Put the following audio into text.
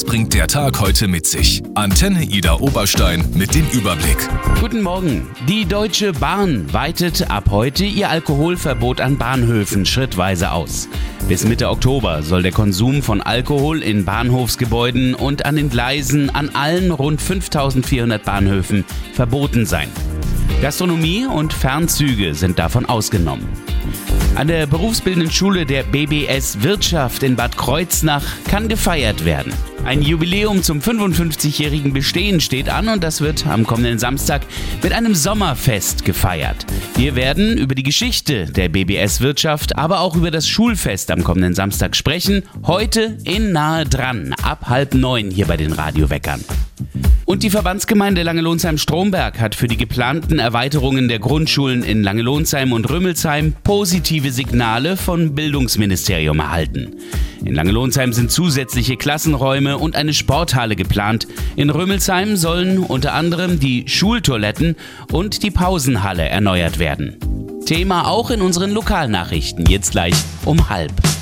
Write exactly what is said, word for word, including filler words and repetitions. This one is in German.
Was bringt der Tag heute mit sich? Antenne Ida Oberstein mit dem Überblick. Guten Morgen. Die Deutsche Bahn weitet ab heute ihr Alkoholverbot an Bahnhöfen schrittweise aus. Bis Mitte Oktober soll der Konsum von Alkohol in Bahnhofsgebäuden und an den Gleisen an allen rund fünftausendvierhundert Bahnhöfen verboten sein. Gastronomie und Fernzüge sind davon ausgenommen. An der berufsbildenden Schule der B B S Wirtschaft in Bad Kreuznach kann gefeiert werden. Ein Jubiläum zum fünfundfünfzigjährigen Bestehen steht an und das wird am kommenden Samstag mit einem Sommerfest gefeiert. Wir werden über die Geschichte der B B S Wirtschaft, aber auch über das Schulfest am kommenden Samstag sprechen. Heute in Nahe dran, ab halb neun hier bei den Radioweckern. Und die Verbandsgemeinde Langelohnsheim-Stromberg hat für die geplanten Erweiterungen der Grundschulen in Langelohnsheim und Rümmelsheim positive Signale vom Bildungsministerium erhalten. In Langelohnsheim sind zusätzliche Klassenräume und eine Sporthalle geplant. In Rümmelsheim sollen unter anderem die Schultoiletten und die Pausenhalle erneuert werden. Thema auch in unseren Lokalnachrichten, jetzt gleich um halb.